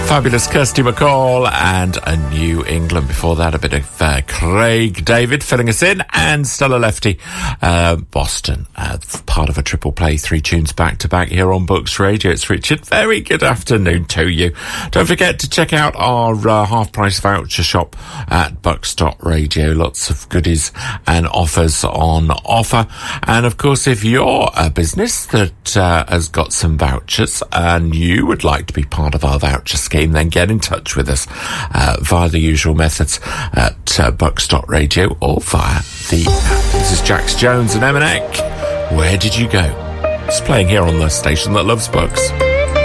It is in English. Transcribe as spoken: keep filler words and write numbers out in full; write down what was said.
Fabulous Kirsty MacColl and A New England. Before that, a bit of uh, Craig David filling us in, and Stella Lefty, uh, Boston, uh, part of a triple play, three tunes back to back here on Books Radio. It's Richard. Very good afternoon to you. Don't forget to check out our uh, half price voucher shop at bucks dot radio. Lots of goodies and offers on offer. And of course, if you're a business that uh, has got some vouchers and you would like to be part of our voucher scheme, then get in touch with us uh, via the usual methods at uh, bucks dot radio or via the app. This is Jax Jones and Emanek. Where did you go? It's playing here on the station that loves books.